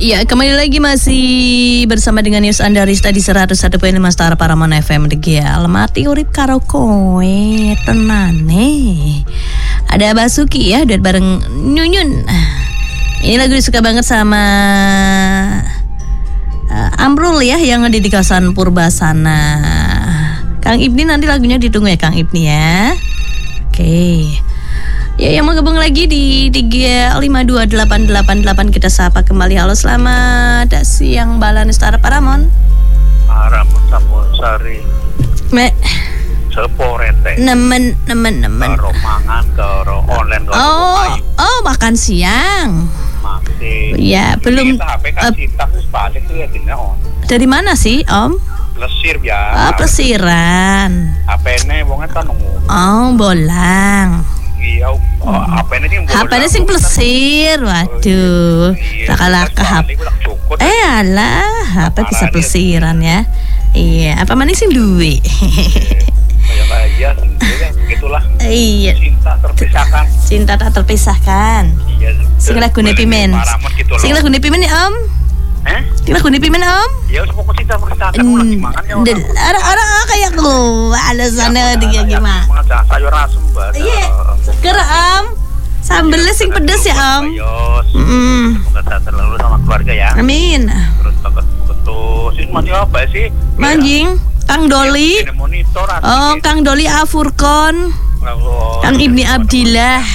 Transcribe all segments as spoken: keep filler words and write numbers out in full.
Iya, kembali lagi masih bersama dengan News Anda Rista di seratus satu koma lima Star Paramount F M Degial. Mati urip karo kowe tenane. Ada Basuki ya, duet bareng Nyunyun. Ini lagu disuka banget sama uh, Amrul ya, yang ada di kawasan Purbasana. Kang Ibni nanti lagunya ditunggu ya Kang Ibni ya. Oke okay. Ya, yang mau gabung lagi di tiga lima dua delapan delapan delapan kita sapa kembali. Halo, selamat siang Balan Star Paramount. Paramount Saposari. Me. Seporete. Nemen nemen nemen. Karo mangan karo online karo Oh, oh makan siang. Masih. Ya, belum. Kita H P kasih uh, taksi balik tuh ya dina on. Dari mana sih, Om? Lesir ya. Oh, Plesiran. H P-ne wong eta nunggu. Oh, bolang. Iya, oh, H P-ne sing bolang. H P-ne sing Plesir. Waduh. Laka-laka H P. Eh, alah, H P bisa Plesiran ya. Iya, apa maning sing duwe. Ya aja, begitulah. Iya. Cinta terpisahkan. Cinta tak terpisahkan. Iya. Sing lagune Pimen. Sing lagune Pimen ya, Om? Eh? Sing lagune Pimen, Om? Ya, pokok cinta terpisahkan lagi mangan ya. Orang-orang kayak lu, alasannya dia gimana? Masak sayur asem, Mbak. Iya. Seger, Om. Sambelnya sing pedes ya, Om. Heeh. Semoga sehat selalu sama keluarga ya. Amin. Terus betul. Sih masih apa sih? Manjing. Kang Doli. Oh, Kang Doli Afurkon. Kang Ibni Abdillah.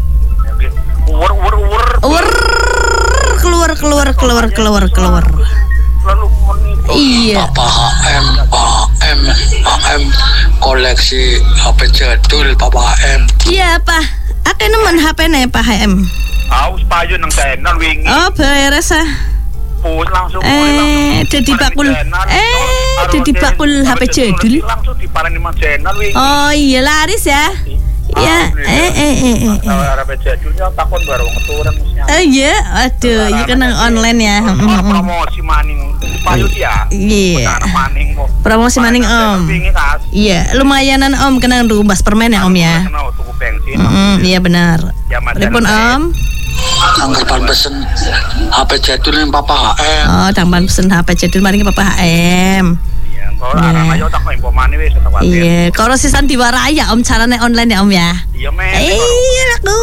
Ur ur ur. Ur keluar keluar keluar keluar keluar. Lalu monitor. Iya. Papa H M, H M, H M koleksi H P jadul Papa H M. Iya, Pak. Ake nemen H P-ne Pak H M. Aus payu nang channel wingi. Oh, beres ah. Pus langsung Eh, jadi bakul. Eh, jadi bakul H P jadul. Langsung diparani nang channel wingi. Oh, iya laris ya. Iya, eh eh eh eh. H P jadulnya takon baru ngeturen musnya. Eh iya, aduh, iya kan online ya. Promosi maning payu ya. Iya. Maning mau. Promosi maning Om. Iya, lumayanan Om kena rumbas permen ya Om ya. Mm, iya benar. Telepon Om. Tanggapan pesen H P jadul yang Papa H M. Oh, tanggapan pesen H P jadul mari ke Papa H M. Iya, kalau anak ayo tak info mani wis tak wae. Iya, kalau sisan diwaraya Om carane online ya Om ya. Iya, men. Iya aku.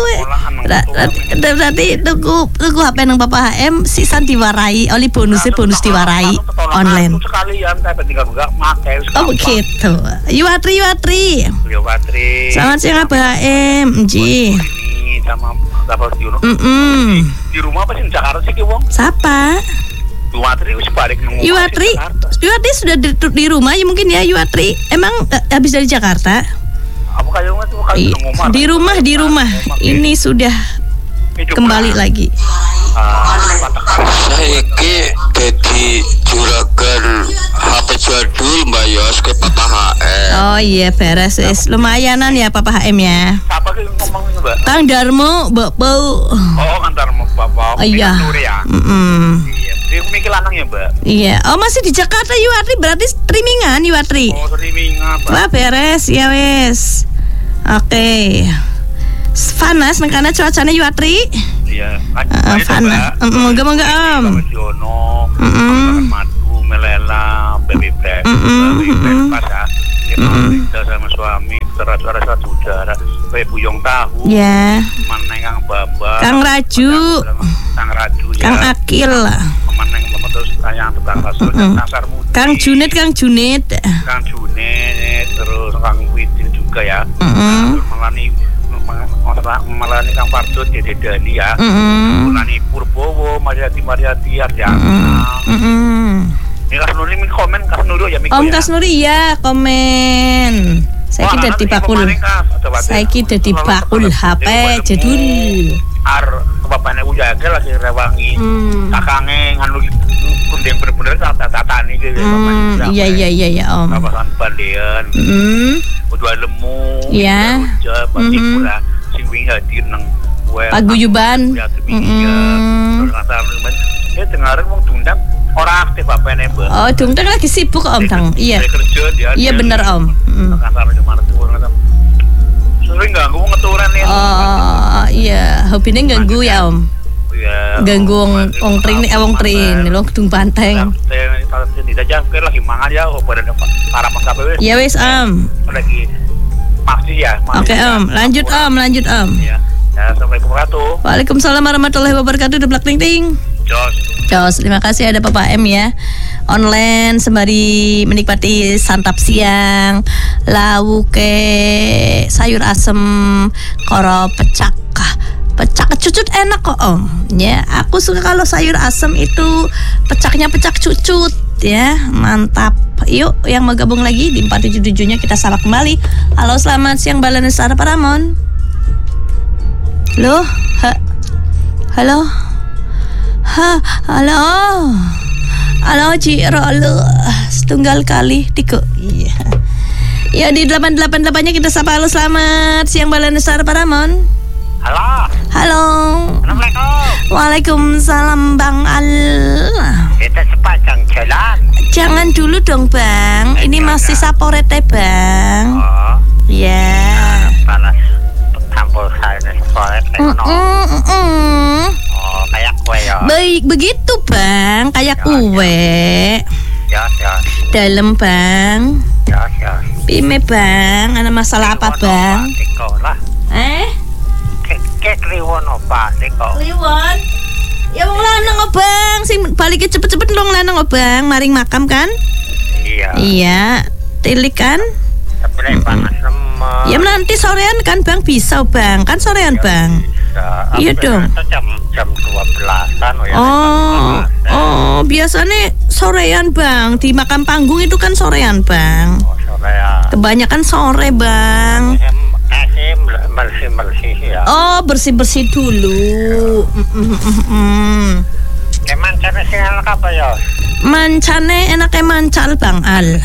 Berarti tuku tuku H P nang Papa H M sisan diwarai oleh bonusnya bonus diwarai online. Sekalian saya tinggal enggak make. Oh begitu. Yuwatri Yuwatri. Yuwatri. Selamat siang Pak H M. Ji. Sama Bapak Siono. Mm-mm. Di rumah apa sih di Jakarta sih ki wong? Siapa? Yuwatri wis balik nang. Yuwatri. Yuwatri sudah di, di rumah ya mungkin ya Yuwatri. Emang uh, habis dari Jakarta? Apa kayak rumah tuh kali ngomong. Di rumah, di rumah. Ini sudah kembali lagi. Saiki dadi juragan H P jadul Mbak Yos ke Papa H M. Oh iya beres wis. Lumayanan ya Papa H M ya. Siapa sih ngomongnya, Mbak? Kang Darmo, Mbak Pau. Oh, Kang Darmo, Bapak. Oh, iya. Mm-mm. Iya. Dia mikir lanang ya, Mbak? Iya. Oh, masih di Jakarta Yuwatri, berarti streamingan Yuwatri. Oh, streamingan, Mbak. Wah, beres ya wes. Oke. Okay. Panas nang kana cuacanya Yuwatri? Iya. Heeh, panas. Moga-moga Om. Siono. Heeh. Madu, melela, baby break. Baby break pas ya. Kita sama suami terasa satu udara. Kayak buyong tahu. Ya. Maneng Kang Baba. Kang Raju. Kang Raju ya. Kang Akil. Maneng Bapak terus sayang tukang bakso Nasar Mudi. Kang Junit, Kang Junit. Kang Junit terus Kang Widil juga ya. Heeh. Melani Melani Kang Fardut Dede Dani ya. Melani Purbowo, Mariati Mariati Arjana. Heeh. Ini Kas Nuri min komen Kas Nuri ya Miko. Om Kas Nuri ya komen. Saya kita di bakul. Saya kita di bakul H P jadul. Ar bapaknya ujaga lagi rewangi. Kakange nganu kundeng bener-bener tata-tata nih gitu. Iya iya iya ya Om. Kawasan Bandean. Heeh. Udah lemu. Iya. Pasti pula sing wingi hadir nang paguyuban. Heeh. Terus ngasar men. Eh dengaran wong Dundang ora aktif bapaknya, Mbak. Oh, Dundang lagi sibuk Om Kang. Iya. Iya bener Om. Heeh. Ngasar gimana tuh ngasar. Sering ganggu ngeturan ya. Oh iya, hobinya ganggu ya Om. Iya, ganggu wong wong trin eh wong trin lho gedung Banteng. Tidak jangkir lagi mangan ya pada para maskapai. Ya wis Om. Lagi masih ya. Oke Om, lanjut Om, lanjut Om. Ya. Assalamualaikum warahmatullahi wabarakatuh. Waalaikumsalam warahmatullahi wabarakatuh. Deblak ting ting. Jos. Jos, terima kasih ada Papa M ya. Online sembari menikmati santap siang, lawuke sayur asem, koro pecak. Pecak cucut enak kok Om. Ya, aku suka kalau sayur asem itu pecaknya pecak cucut ya. Mantap. Yuk yang mau gabung lagi di empat tujuh tujuh-nya kita sapa kembali. Halo, selamat siang Balanesa Paramon. Loh, ha, halo, ha, halo, halo Ciro, lo setunggal kali tiku, iya. Ya di delapan delapan delapan-nya kita sapa halo selamat siang Balanesa Paramon. Halo. Halo. Assalamualaikum. Waalaikumsalam Bang Al. Kita sepanjang jalan. Jangan dulu dong Bang, ini masih saporete Bang. Oh. Ya. Panas. Campur sayur saporete. Mm, mm, mm, mm. Oh, kayak kue ya. Baik begitu Bang, kayak kue. Ya, ya. Dalam Bang. Ya, ya. Pime Bang, ada masalah apa Bang? Lah. Eh? Kek kliwon apa kok? Kliwon? Ya wong lanang oh Bang, sing balik cepet-cepet wong lanang oh Bang, maring makam kan? Iya. Iya, tilik kan? Tapi panas lemes. Ya nanti sorean kan Bang bisa Bang, kan sorean Bang. Bisa. Iya dong. Jam jam dua belasan oh ya. Oh, oh biasanya sorean Bang, di makam panggung itu kan sorean Bang. Oh, sorean. Kebanyakan sore Bang. Kasih bersih-bersih ya. Oh bersih-bersih dulu. Mm-mm-mm. Kayak mancane sing enak apa ya? Mancane enaknya mancal Bang Al.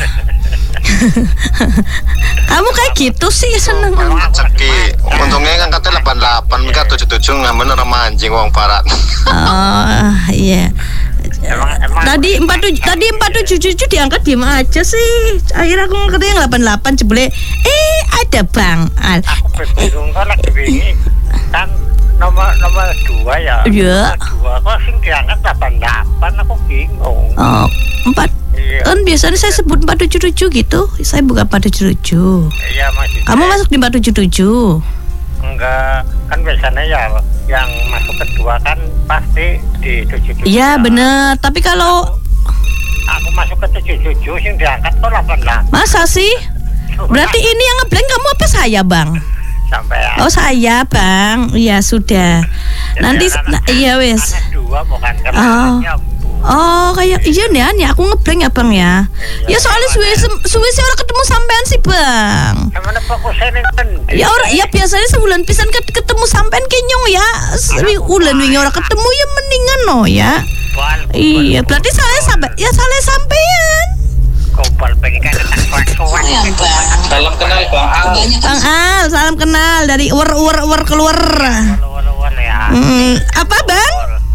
Kamu kayak gitu sih seneng. Ceki, untungnya kan kata delapan delapan, mereka tujuh tujuh nggak bener sama anjing uang parat. Oh iya. Emang, emang, tadi empat tujuh tadi empat tujuh tujuh diangkat diem aja sih. Akhirnya aku ngerti yang delapan delapan jebule. Eh ada Bang Al. Aku bingung kan lagi bingung kan nomor nomor dua ya. Iya. Nomor dua kok sing diangkat delapan delapan aku bingung. Oh empat. Iya. Kan biasanya saya sebut empat tujuh tujuh gitu. Saya bukan empat tujuh tujuh. Iya masih. Kamu masuk di empat tujuh tujuh. Enggak, kan biasanya ya yang masuk kedua kan pasti di tujuh tujuh. Iya bener. Tapi kalau aku masuk ke tujuh tujuh sing diangkat kok delapan delapan. masa sih? Berarti ini yang ngeblank kamu apa saya Bang? Sampai ya. Oh saya Bang. Iya sudah. Jadi Nanti anak- nah, iya wes. Anak dua bukan kan. Oh. Ya, Oh kayak iya nih ya aku ngeblank ya Bang ya. Ya soalnya suwe suwe sih orang ketemu sampean sih Bang. Emang fokusnya nih kan. Ya orang ya biasanya sebulan pisan ket- ketemu sampean kenyong ya. Sewi ulan wingi orang ketemu ya mendingan no ya. Iya berarti salah sampai ya salah sampean. Kompol pengen kan kuat-kuat. Salam kenal Bang Al. Bang Al salam kenal dari uwer uwer uwer keluar. Walau-walau ya. Hmm, apa Bang?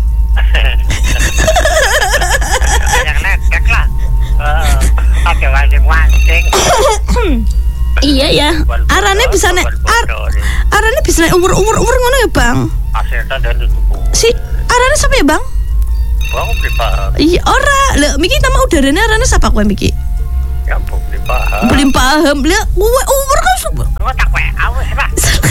Yang nekek lah. Ada wancing-wancing. Iya ya. Arane bisa nek ar, arane bisa nek umur umur umur ngono ya Bang. Hasilnya dari tubuh. Si arane siapa ya Bang? Bang beli paham. Iya ora. Lho Miki nama udarane arane siapa kowe Miki? Ya beli paham. Belum paham. Lah kowe umur kan sumpah. Lu tak kue awas lah.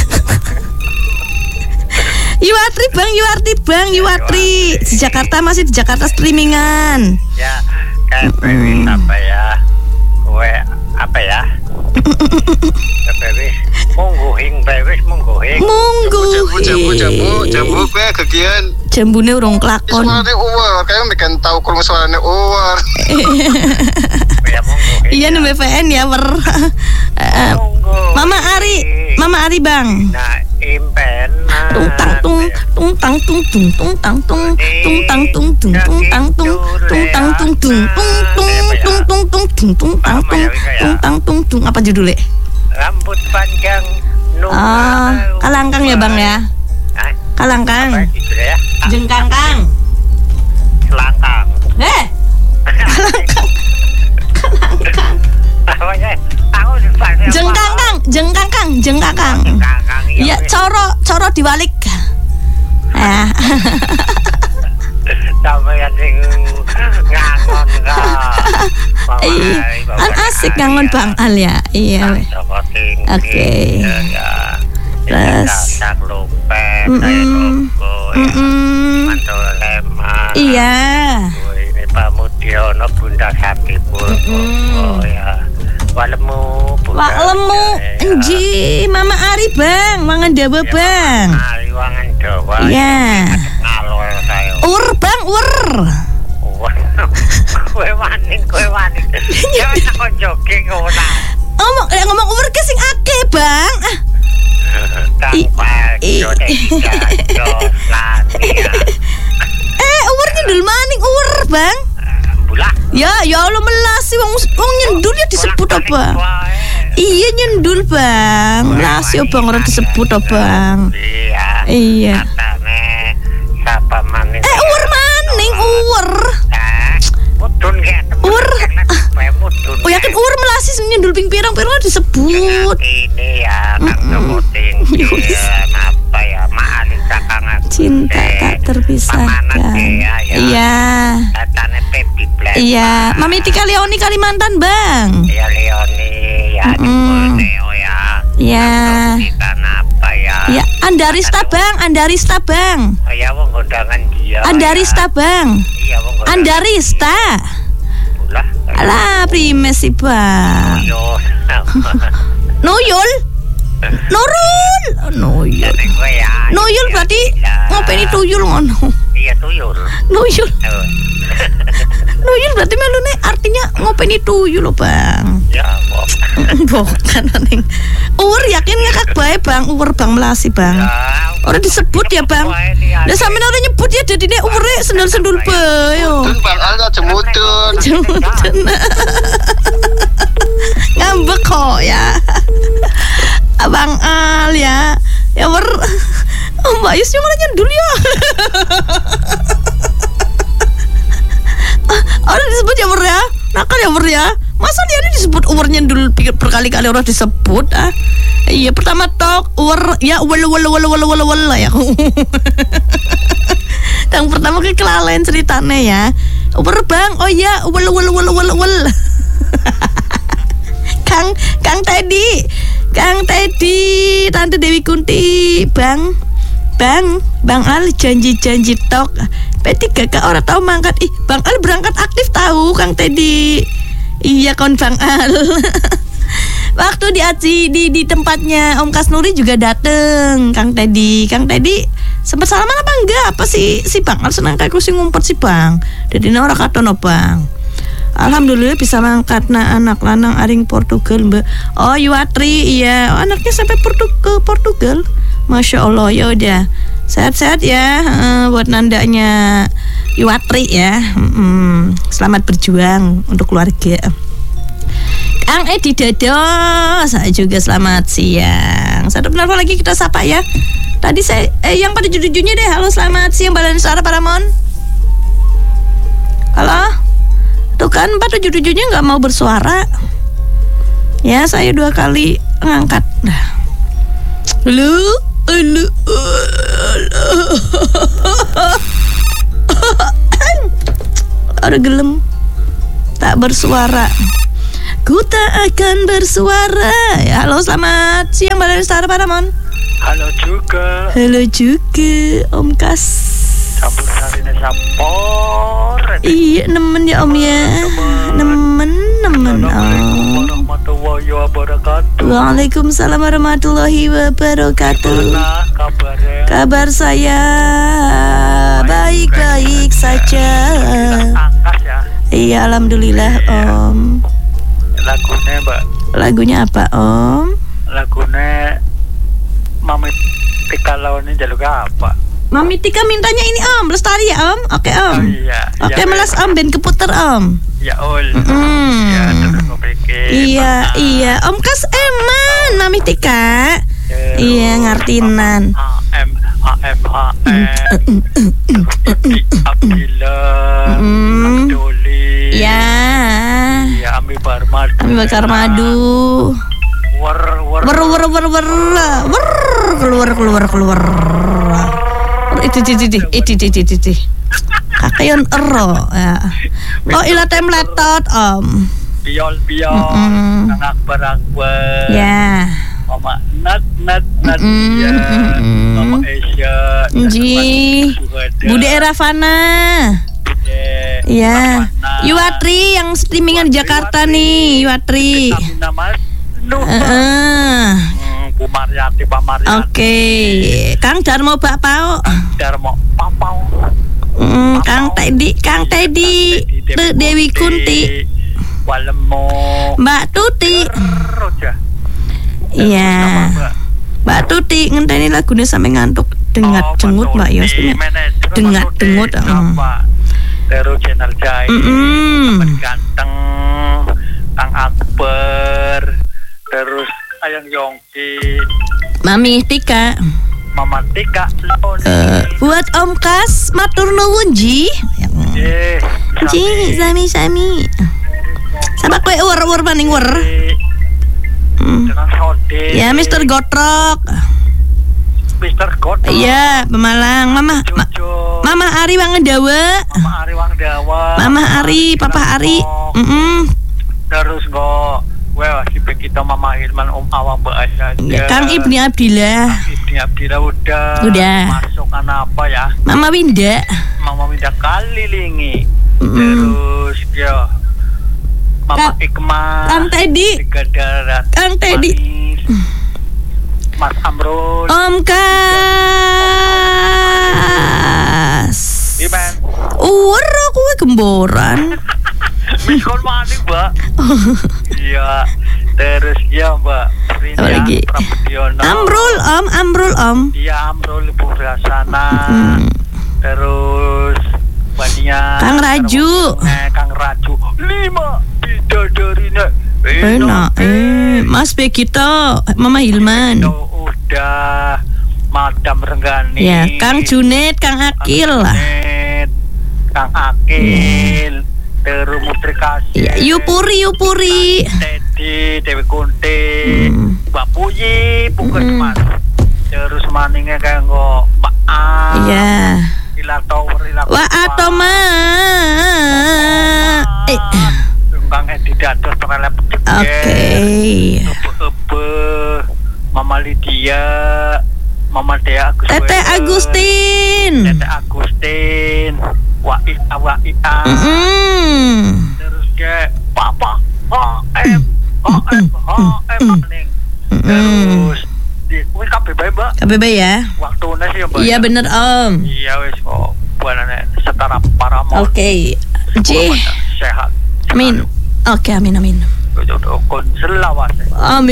Yuwatri Bang, Yuwatri Bang, Yuwatri. Di Jakarta masih di Jakarta streamingan. Ya kayak bebis apa ya? Kue apa ya? Bebis mungguhing bebis mungguhing. Monggo. Jambu jambu jambu jambu kue kegian. Jambune urung kelakon. Suaranya uwer, kayak bikin tahu kalau suaranya uwer. Ya mungguhing. Iya nu B V N ya wer. Eh, Mama Ari, Mama Ari Bang. Nah, impen. Tung tang tung tung tang tung tung tung tang tung tung tang tung tung tung tang tung tung tang tung tung tung tung tung tung tung tung tung tang tung tung tang tung tung apa judulnya? Rambut panjang. Ah, kalangkang ya Bang ya. Kalangkang. Apa judulnya ya? Jengkangkang. Selangkang. Eh, kalangkang. Kalangkang. Namanya tahu di pasar. Jengkangkang, jengkangkang, jengkangkang. Jengkangkang. Iya, coro, coro diwalik. Ah. Iya, kan asik kangen Bang Al ya. Iya. Oke. Terus sak lopet, Mm-mm. mantul lemah. Iya. Ini Pak Mudiono Bunda Sapipul. Oh ya. Walemu. Wak lemu, enji, Mama Ari Bang, mangan dawa Bang. Ari wangan dawa. Iya. Ngalor saya. Ur Bang, ur. Kowe wani, kowe wani. Ya wis kok jogging ora. Ngomong, eh, ngomong ur ke sing akeh Bang. Ah. Tanpa I- i- jodoh jodoh lania. Eh, ur nyendul maning ur Bang. Bulah. Ya, ya Allah melasi wong wong nyendul ya disebut apa? Iya nyendul Bang. Melasi ya Bang ora disebut apa Bang? Iya. Iya. Katane sapa maning. Eh, ur maning ur. Mudun ge. Ur. Mudun. Oh yakin ur melasi sing nyendul ping pirang-pirang disebut. Ini ya Kang Jokoting. Apa ya? Maalin sakang aku. Cinta tak terpisahkan. Iya. Katane Baby Black. Iya, Mami Tika Leoni Kalimantan, Bang. Ya Leoni ya Mm-mm. Neo ya. Iya. Kita apa ya? Ya, Andarista, Bang, Andarista, Bang. Oh ya wong undangan dia. Andarista, Bang. Iya wong undangan. Andarista. Lah. Alah, primes sih, Bang. Yo. Noyul. Nurul. Oh, Noyul. Jadi gue ya. Noyul berarti ngopeni tuyul ngono. Iya tuyul. Noyul. Oh. Noyul berarti melune artinya ngopeni tuyul loh, Bang. Ya kok. Bukan ning. Ur yakin ngakak bae Bang, ur Bang melasi Bang. Ora disebut ya Bang. Lah sampeyan ora nyebut ya dadine ure sendul-sendul bae yo. Mudun Bang Al jemutun. Jemuten. Ngambek kok ya. Abang Al ya. Ya ur. Oh, Mbak Yus yang nyendul ya. Orang disebut ya ur ya. Nakal ya ur ya. Masa dia ini disebut umur nyendul berkali-kali orang disebut ah. Iya pertama tok ur ya wala wala wala wala wala wala ya. Yang pertama ke kelalen ceritanya ya. Umur Bang, oh ya wala wala wala wala wala. Kang Kang Teddy, Kang Teddy, Tante Dewi Kunti, Bang. Bang, Bang Al janji-janji tok. P tiga K orang tahu mangkat. Ih, Bang Al berangkat aktif tahu Kang Teddy. Iya kon Bang Al. Waktu di Aci di di tempatnya Om Kasnuri juga dateng Kang Teddy. Kang Teddy sempat salaman apa enggak? Apa sih si Bang Al senang kayak kucing ngumpet si Bang. Jadi ora katono Bang. Alhamdulillah bisa mangkat na anak lanang aring Portugal Mbak. Oh Yuatri iya, oh, anaknya sampai Portu ke Portugal. Masya Allah ya udah sehat-sehat ya uh, buat nandanya Yuatri ya. Mm-mm. Selamat berjuang untuk keluarga. Kang Edi Dado, saya juga selamat siang. Satu penelpon lagi kita sapa ya. Tadi saya eh, yang pada judul-judulnya deh. Halo selamat siang Balan Suara Paramon. Halo. Tuh kan pada judul-judulnya nggak mau bersuara. Ya saya dua kali ngangkat. Halo. Halo. Ada gelem tak bersuara. Ku tak akan bersuara. Ya, halo selamat siang Badan Star Paramon. Halo juga. Halo juga Om Kas. Campur sarine sampor. Iya nemen ya Om ya. Nemen nemen Om. Warahmatullahi wabarakatuh. Waalaikumsalam warahmatullahi wabarakatuh. Nah, kabarnya. Kabar saya baik-baik saja. Angkas ya. Iya alhamdulillah Om. Lagunya Mbak. Lagunya apa Om? Lagunya Mami Tika Laoni jaluk apa? Mami Tika mintanya ini Om, Lestari ya Om. Oke Om. Oh, iya. Oke Ya, melas Om, ben keputer Om. Ya ol. Mm. Ya terus mau pikir. Iya iya Om Kas eman Mami Tika. Iya ngartinan. A M A M A M. Abdillah. Mm. Abduli. Ya. Ya Ami Barmadu. Kami bakar madu. Wer wer. Wer wer wer wer wer keluar keluar keluar. Itu itu itu itu itu itu itu. Kakeyon ero ya. Oh ila tem letot Om. Piol Piol, Mm-mm. Kang Akbar Akbar, Ya. Mama Nat Nat Nat Mm-mm. ya, Mm-mm. Mama Asia, Ji. Bude Eravana. Iya. Yuwatri yang streamingan di Jakarta nih, Yuwatri. Mas Nuh. Heeh. Bu Mariati, Pak Mariati. Oke, Kang Darmo Bakpao. Darmo Papau. Mm, Kang Teddy, Kang Teddy, De- Dewi Kunti, Walemo, Mbak Tuti. Roja. Iya. Mbak Tuti ngenteni lagune sampe ngantuk. Dengat dengut Mbak Yos. Dengat dengut. Mm. Terus channel Jai, Mm-mm. Teman Ganteng, Kang Akbar, terus Ayang Yongki, Mami Tika. Mama Tika, Uh, buat Om Kas, matur nuwun Ji. eh, Ji, sami-sami. Sama kue ur-ur maning ur. Hmm. dengan Sode, Ya, Mister Gotrok. Mister God, Iya, Pemalang. Mama, ma- Jojo, Mama Ari Wangendawa. Mama Ari Wangdawa, Mama Ari, Papa Ari. Mm-mm. terus go, wah si kita Mama Irman, Om Awang, Mbak Aisyah, Ya, Kang Ibni Abdillah. Ibni Abdillah udah, Udah. masukkan apa ya? Mama Winda. Mama minta kali lingi, Mm-mm. terus ya, Mama Kang- Ikmah, Kang Teddy. Tiga Darat, Kang Teddy. Manis, Mas Amrul, Om Kas. Iman, Ur aku gemboran. Miskon maning Mbak. Iya, terus ya Mbak Rina Apa lagi? Prabudiono, Amrul Om, Amrul Om. iya Amrul Ibu Rasana, Mm. terus Bania, Kang Raju. eh, Kang Raju, lima bidadarinya, Enak. Eh, Mas Begito, Mama Hilman. itu udah Madam Renggani, Ya, Kang Junet, Kang Akil. Junet, Kang Akil, terus Mutri Kasih, Ya, Yupuri, Yupuri. Teddy, Dewi Kunti, Hmm. Mbak Puyi, Puket Hmm. Mas, terus maningnya kayak nggo Mbak A, Ya. Ila Tower, Ila Wah, Kupa, Atoma. Eh, Kang Edi Dados, Pengelap Petik, oke. Ebe-ebe, Mama Lydia, Mama Dea Agus, Tete Agustin. Tete Agustin, Waia Waia, Mm-mm. terus ke Papa H M H M H M maning, terus di wis kabeh bae Mbak, K B B ya. waktune sih ya Mbak. Iya bener Om. Iya wis kok buanane setara paramount. Oke. Ji. Sehat. Amin. Oke, amin amin. Kon selawase.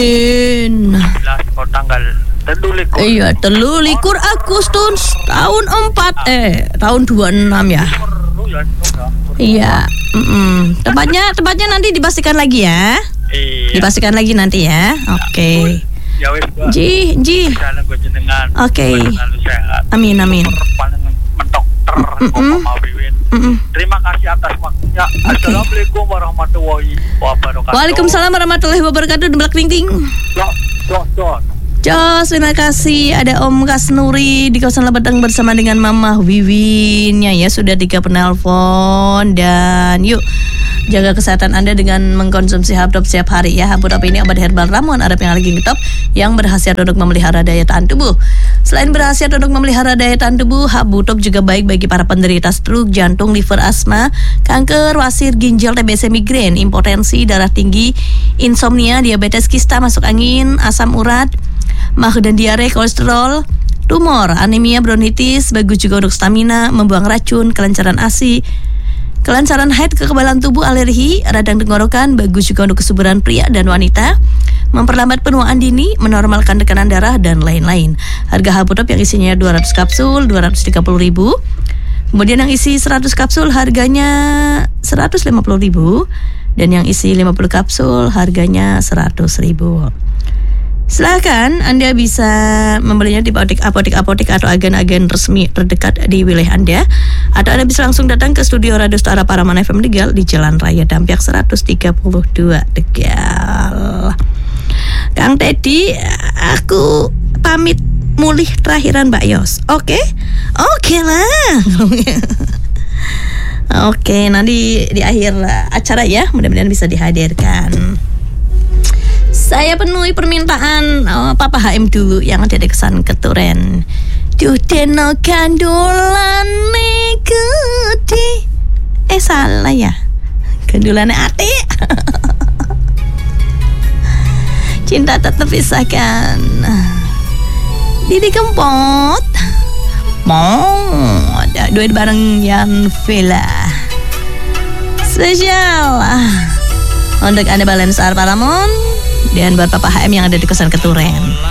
Amin. Jelas kok tanggal telulikur. Iya, telu likur Agustus tahun empat eh tahun dua puluh enam ya. Perlu ya, coba. Iya. Mm-mm. Tempatnya tempatnya nanti dipastikan lagi ya. Iya. Dipastikan lagi nanti ya. Oke. Ya wis Mbak. Ji, Ji. Jalan gue jenengan. Oke. Selalu sehat. Amin amin. Paling mentok ter Mm-mm. Mama Wiwin. Mm-mm. Terima kasih atas waktunya. Assalamualaikum warahmatullahi wabarakatuh. Waalaikumsalam warahmatullahi wabarakatuh. Demblak ting ting. Dok, dok, dok. Jos, terima kasih. Ada Om Kasnuri di kawasan Lebedang bersama dengan Mama Wiwinnya ya. Sudah tiga penelpon. Dan yuk jaga kesehatan Anda dengan mengkonsumsi Habdop setiap hari ya. Habdop ini obat herbal ramuan Arab yang lagi ngetop, yang berkhasiat untuk memelihara daya tahan tubuh. Selain berkhasiat untuk memelihara daya tahan tubuh, Habdop juga baik bagi para penderita stroke, jantung, liver, asma, kanker, wasir, ginjal, T B C, migrain, impotensi, darah tinggi, insomnia, diabetes, kista, masuk angin, asam urat, mah dan diare, kolesterol, tumor, anemia, bronkitis, bagus juga untuk stamina, membuang racun, kelancaran A S I, kelancaran haid, kekebalan tubuh, alergi, radang tenggorokan, bagus juga untuk kesuburan pria dan wanita, memperlambat penuaan dini, menormalkan tekanan darah, dan lain-lain. Harga Habudop yang isinya dua ratus kapsul, dua ratus tiga puluh ribu. Kemudian yang isi seratus kapsul harganya seratus lima puluh ribu. Dan yang isi lima puluh kapsul harganya seratus ribu. Silahkan Anda bisa membelinya di apotek-apotek atau agen-agen resmi terdekat di wilayah Anda. Atau Anda bisa langsung datang ke studio Radio Setara Paraman F M Tegal di Jalan Raya Dampyak seratus tiga puluh dua Tegal. Kang Teddy, aku pamit mulih terakhiran Mbak Yos. Oke? Oke lah. Oke, nanti di akhir acara ya, mudah-mudahan bisa dihadirkan. Saya penuhi permintaan oh, Papa H M dulu yang ada di Kesan Keturen. Duh deno gandolane gede. Eh salah ya, gandolane ati. Cinta tak terpisahkan. Didi Kempot mau ada duet bareng Yan Villa spesial untuk Anda Balensar Paramon dan buat Papa H M yang ada di Kosan Keturen.